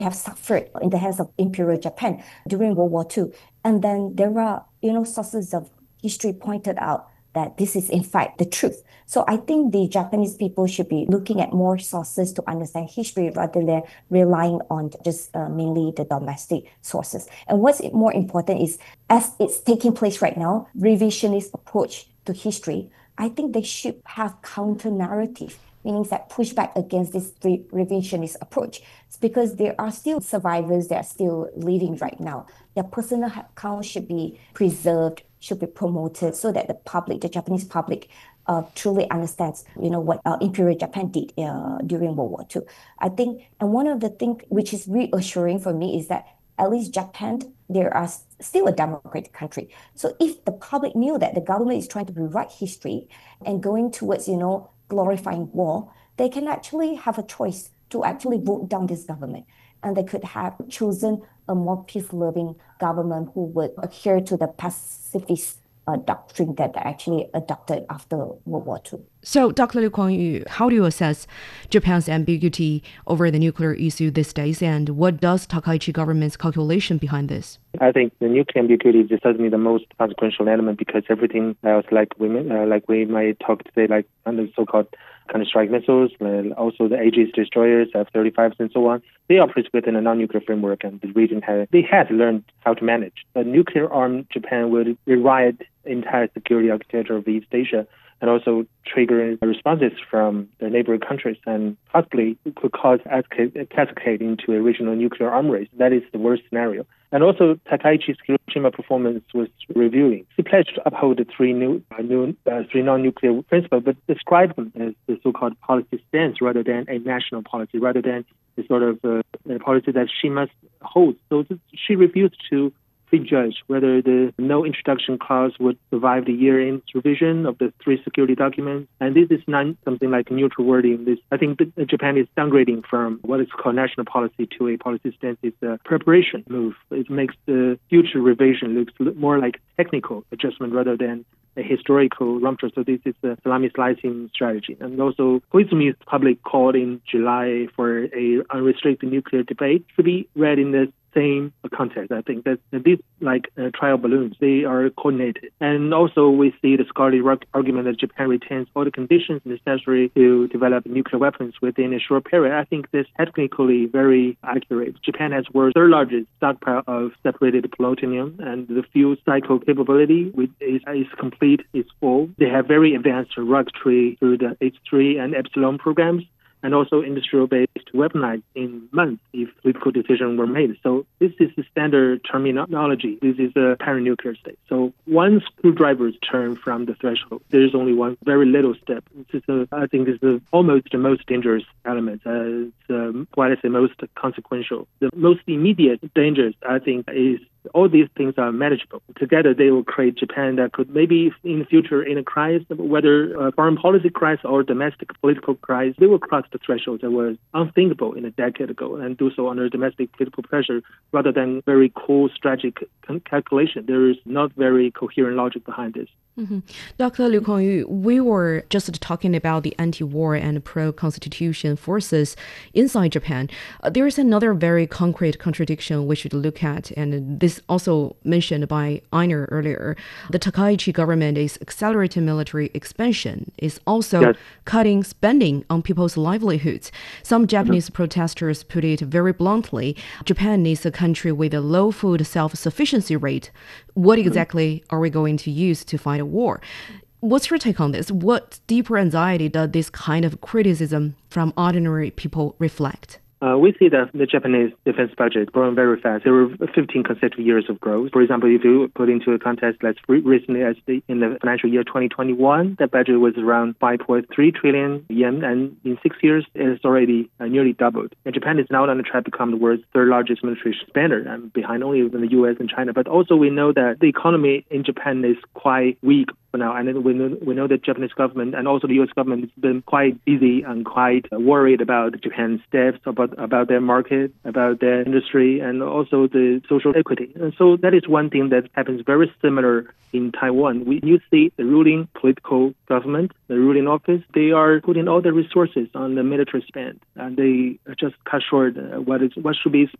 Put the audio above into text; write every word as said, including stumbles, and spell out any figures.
have suffered in the hands of Imperial Japan during World War Two. And then there are, you know, sources of history pointed out that this is in fact the truth. So I think the Japanese people should be looking at more sources to understand history rather than relying on just uh, mainly the domestic sources. And what's more important is, as it's taking place right now, revisionist approach to history, I think they should have counter narrative, meaning that push back against this revisionist approach. It's because there are still survivors that are still living right now. Their personal accounts should be preserved, should be promoted so that the public, the Japanese public, uh, truly understands, you know, what uh, Imperial Japan did uh, during World War Two. I think, and one of the things which is reassuring for me is that at least Japan, there are still a democratic country. So if the public knew that the government is trying to rewrite history and going towards, you know, glorifying war, they can actually have a choice to actually vote down this government. And they could have chosen a more peace-loving government who would adhere to the pacifist uh, doctrine that they actually adopted after World War Two. So, Doctor Liu Kuang-yu, how do you assess Japan's ambiguity over the nuclear issue these days, and what does Takaichi government's calculation behind this? I think the nuclear ambiguity is certainly the most consequential element because everything else, like we uh, like we might talk today, like under so-called counter-strike missiles, uh, also the Aegis destroyers, F thirty-fives, and so on, they operate within a non-nuclear framework, and the region had they had learned how to manage. A nuclear-armed Japan would rewrite the entire security architecture of East Asia, and also trigger responses from the neighboring countries, and possibly could cause a cascade into a regional nuclear arm race. That is the worst scenario. And also, Takaichi's Hiroshima performance was reviewing. He pledged to uphold the three new, uh, new uh, three non-nuclear principles, but described them as the so-called policy stance rather than a national policy, rather than the sort of uh, a policy that she must hold. So she refused to prejudge whether the no introduction clause would survive the year-end revision of the three security documents. And this is not something like neutral wording. This, I think Japan is downgrading from what is called national policy to a policy stance. It's a preparation move. It makes the future revision look more like technical adjustment rather than a historical rupture. So this is a salami slicing strategy. And also, Koizumi's public call in July for a unrestricted nuclear debate should be read in this same context. I think that these like uh, trial balloons, they are coordinated. And also we see the scholarly argument that Japan retains all the conditions necessary to develop nuclear weapons within a short period. I think this technically very accurate. Japan has world's third largest stockpile of separated plutonium, and the fuel cycle capability which is, is complete, is full. They have very advanced rocketry through the H three and Epsilon programs, and also industrial-based weaponized in months if political decisions were made. So this is the standard terminology. This is a paranuclear state. So once screwdrivers turn from the threshold, there is only one very little step. This is a, I think this is almost the most dangerous element. Uh, it's um, what is the most consequential. The most immediate dangers, I think, is all these things are manageable. Together, they will create Japan that could maybe in the future, in a crisis, whether a foreign policy crisis or domestic political crisis, they will cross the threshold that was unthinkable in a decade ago and do so under domestic political pressure rather than very cool strategic calculation. There is not very coherent logic behind this. Mm-hmm. Doctor Liu Kuang-yu, we were just talking about the anti-war and pro-constitution forces inside Japan. Uh, there is another very concrete contradiction we should look at, and this also mentioned by Einar earlier. The Takaichi government is accelerating military expansion, is also yes. cutting spending on people's livelihoods. Some Japanese mm-hmm. protesters put it very bluntly, Japan is a country with a low food self-sufficiency rate. What exactly mm-hmm. are we going to use to fight a war? What's your take on this? What deeper anxiety does this kind of criticism from ordinary people reflect? Uh, we see that the Japanese defense budget growing very fast. There were fifteen consecutive years of growth. For example, if you put into a context as recently as the, in the financial year twenty twenty-one, the budget was around five point three trillion yen, and in six years, it has already uh, nearly doubled. And Japan is now on the track to become the world's third largest military spender, and behind only the U S and China. But also we know that the economy in Japan is quite weak for now. And we know, we know that Japanese government and also the U S government has been quite busy and quite worried about Japan's steps, about, about their market, about their industry, and also the social equity. And so that is one thing that happens very similar in Taiwan. We, you see the ruling political government, the ruling office, they are putting all the resources on the military spend, and they just cut short uh, what is what should be